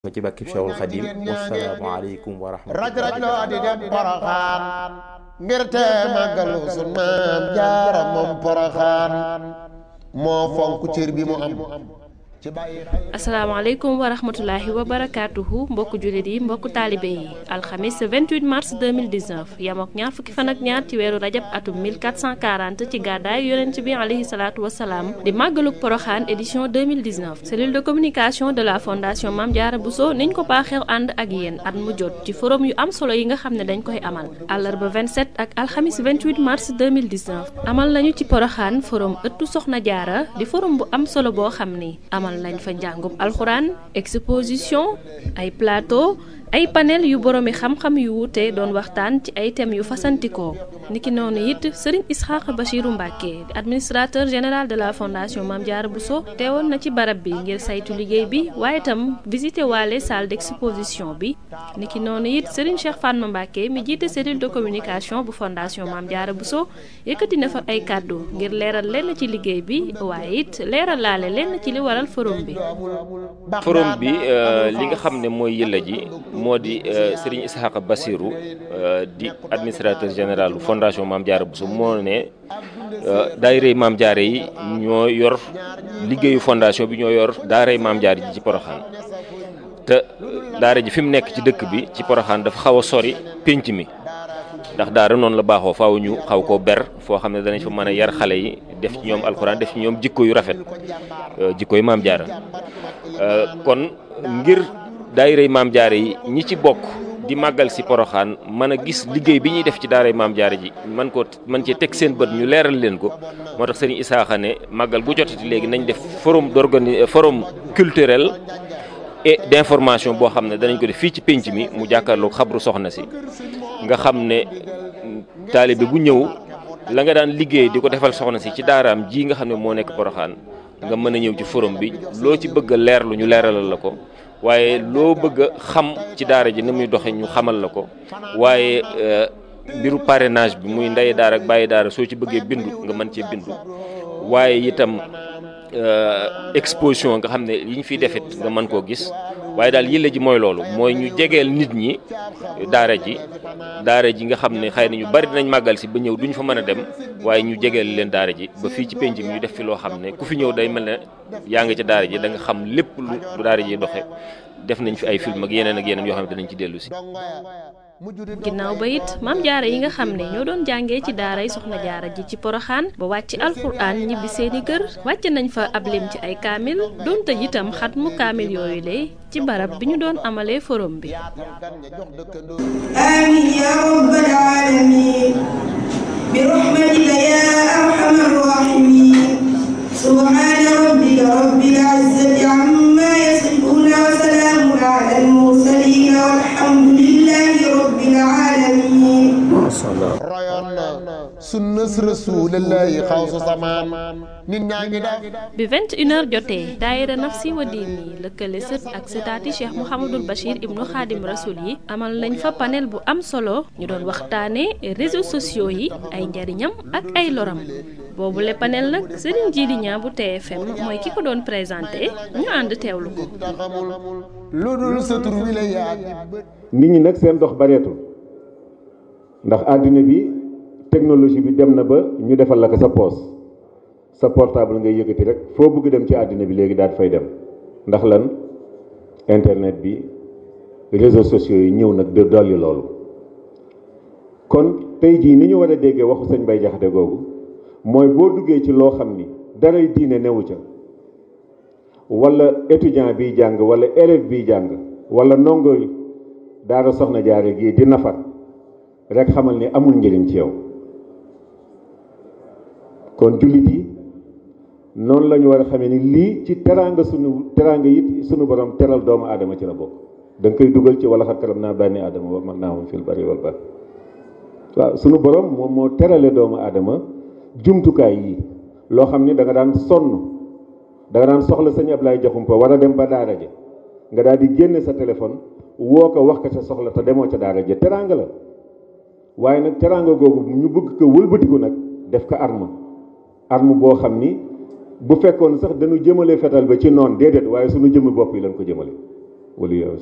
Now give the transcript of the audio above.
ci bàkkib Cheikhul Khadim wassalaamu aleykum wa raj-raj loo di dem Poroxaan ngir te màggalu sun maam Jaara moom Poroxaan moo fonk cër bi mu am asalaamaaleykum wa rahmatulahi wa barakaatuhu mbokku jullit yi mbokku taalibe yi alxamis 28 mars 2019 yamook ñaar fukki fan ak ñaar ci weeru rajab atum 1440 ci gàddaay yonent bi alayhi salaatu wasalaam di màggaluk poroxaan édition 2019 cellule de communication de la fondation Mame Diarra Bousso niñ ko baaxeew ànd ak yéen at mu jot ci forum yu am solo yi nga xam ne dañ koy amal àllarba 27 ak alxamis 28 mars 2019 amal nañu ci poroxaan forum ëttu soxna jaara di forum bu am solo boo xam ni amal lañ fa njàngum alxuraan exposition ay plateau ay panel yu boroomi xam-xam yu wuute doon waxtaan ci ay thèmes yu fasantikoo niki noonu it Serigne Isxaaq Bachiru Mbàkke di administrateur général de la fondation Mame Diarra Bousso teewoon na ci barab bi ngir saytu liggéey bi waaye itam visité waale salle d'exposition bi niki noonu it Serigne Cheikh Fatma Mbàkke mi jiite cellule de communication bu fondation Mame Diarra Bousso yëkkati na fa ay kàddu ngir leeral lenn ci liggéey bi waaye it leeral laale lenn ci li waral forum bi li nga xam ne mooy yëlla ji moo di Serigne Isxaaq Bassirou di administrateur général fondation Mame Diarra Bousso moo ne daayirey Mame Diarra yi ñoo yor liggéeyu fondation bi ñoo yor daaray Mame Diarra ji ci Poroxaan te daara ji fi mu nekk ci dëkk bi ci Poroxaan dafa xaw a sori pénc mi ndax daara noonu la baaxoo faaw ñu xaw koo ber foo xam ne danañ fa mën a yar xale yi def ci ñoom alxuraan def ci ñoom jikko yu rafet jikko yu Mame Diarra kon ngir daayirey Mame Diarra yi ñi ci bokk di màggal si Poroxaan mën a gis liggéey bi ñuy def ci daaray Mame Diarra ji man cee teg seen bët ñu leeral leen ko moo tax Serigne Isaaxa ne màggal gu jotati léegi nañ def forum culturel et d'information boo xam ne danañ ko def fii ci pénc mi mu jàkkaarloog xabru soxna si nga xam ne taalibe bu ñëw la nga daan liggéey di ko defal soxna si ci daaraam ji nga xam ne moo nekk Poroxaan nga mën a ñëw ci forum bi loo ci bëgg a leerlu ñu leeralal la ko waaye loo bëgg a xam ci daara ji ni muy doxe ñu xamal la ko waaye mbiru parrainage bi muy ndey daara ak bàyyi daara soo ci bëggee bindu nga mën cee bindu waaye itam exposition nga xam ne yi ñu fiy defit nga mën koo gis waaye daal yëlla ji mooy loolu mooy ñu jegeel nit ñi daara ji nga xam ne xëy na ñu bari dinañ màggal si ba ñëw duñ fa mën a dem waaye ñu jegeel leen daara ji ba fii ci penc mi ñu def fi loo xam ne ku fi ñëw day mel ne yaa ngi ca daara ji da nga xam lépp lu daara ji doxe def nañ fi ay film ak yeneen yoo xam ne danañ ci dellu si. ginnaaw ba it Mame Diarra yi nga xam ne ñoo doon jàngee ci daaray soxna jaara ji ci Poroxaan ba wàcc alxuraan ñibbi seeni kër wàcc nañ fa ab lim ci ay kaamil doon tëj itam xat mu kaamil yooyu lay ci barab bi ñu doon amalee forum bi amin ya rabbal alamin bi rahmatika ya arhamar rahimin subhana rabbika rabbil izzati amma yasifun wa salamun ala al mursalin walhamdulillahi rabbil alamin royoon na sunnas rasulillahi xawsu samaan nit ñaa ngi def bi 21h jotee daayira Nafsi wa Diini lëkkale sët ak sëtaati Cheikh Mouhamadul Bachir ibnu Xaadim Rasul yi amal nañ fa panel bu am solo ñu doon waxtaane réseaux sociaux yi ay njariñam ak ay loram boobu le panel nag Serigne Djily Niang bu TFM mooy ki ko doon présenté ñu ànd teewlu ko lu dul sa tur wi la yaa nit ñi nag seen dox bareetul ndax àddina bi technologie bi dem na ba ñu defal la ko sa poos sa portable ngay yëkkati rek foo bëgg dem ci àddina bi léegi daal fay dem ndax lan internet bi réseaux sociaux yi ñëw nag de dolli loolu kon tey jii ni ñu war a déggee waxu sëñ Bay Jaxate googu mooy boo duggee ci loo xam ni daray diine newu ca wala étudiant biy jàng wala élève biy jàng wala ndongo daara soxna jaare gii di nafar rek xamal ni amul njëriñ ci yow kon jullit yi noonu la ñu war a xamee ni lii ci teraanga it sunu borom teral doomu aadama ci la bokk da nga koy dugal ci wala xat karam naa bànni aadama wa mag naa moom fil bari wal bar waaw sunu borom moom moo terale doomu aadama jumtukaay yi loo xam ni da nga daan sonn da nga daan soxla sëñ Ablaye Jaxumpa war a dem ba daara ja nga daal di génne sa téléphone woo ko wax ko sa soxla te demoo ca daara ja teraanga la waaye nag teraanga googu ñu bëgg ko wëlbatiku nag def ko arme boo xam ni bu fekkoon sax dañu jëmale fetal ba ci noon déedéet waaye suñu jëmmi bopp yi lañ ko jëmale wala